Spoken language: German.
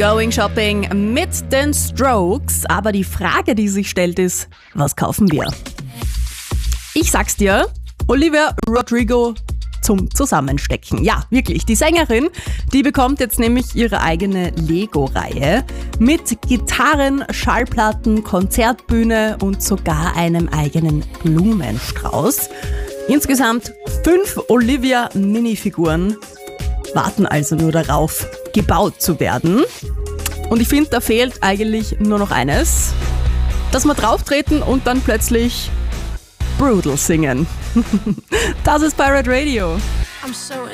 Going Shopping mit den Strokes. Aber die Frage, die sich stellt, ist, was kaufen wir? Ich sag's dir, Olivia Rodrigo zum Zusammenstecken. Ja, wirklich. Die Sängerin, die bekommt jetzt nämlich ihre eigene Lego-Reihe mit Gitarren, Schallplatten, Konzertbühne und sogar einem eigenen Blumenstrauß. Insgesamt 5 Olivia-Minifiguren warten also nur darauf, gebaut zu werden. Und ich finde, da fehlt eigentlich nur noch eines, dass wir drauftreten und dann plötzlich Brutal singen. Das ist Pirate Radio.